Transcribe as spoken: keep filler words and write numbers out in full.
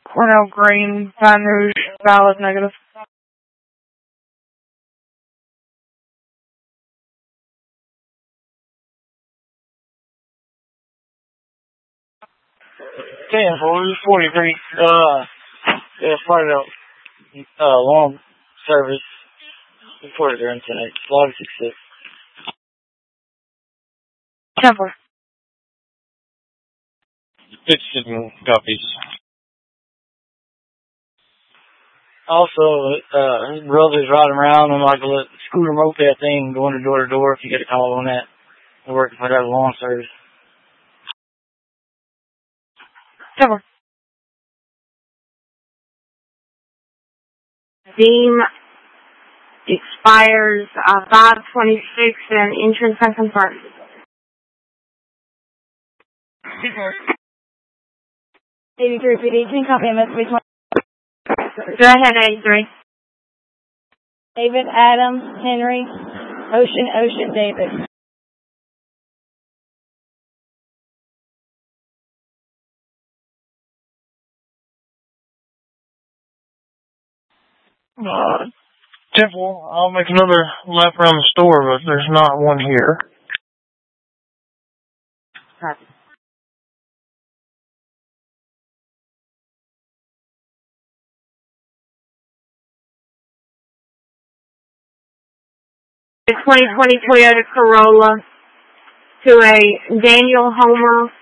Cornell Green, Baton Rouge, valid, negative. ten forty-three, uh, yeah, started out, uh, long service, reported during tonight, lobby six six. ten four. fifty-seven copies. Also, uh, his brother's riding around on like a little scooter moped thing, going to door to door if you get a call on that. They're working for that long service. ten four. Deem expires uh, five twenty-six and insurance unconfirmed. eighty-three P D, can copy M S three twenty. Go ahead, eighty-three. David, Adam, Henry, Ocean, Ocean, David. Uh, Temple, I'll make another lap around the store, but there's not one here. Copy. The twenty twenty Toyota Corolla to a Daniel Homer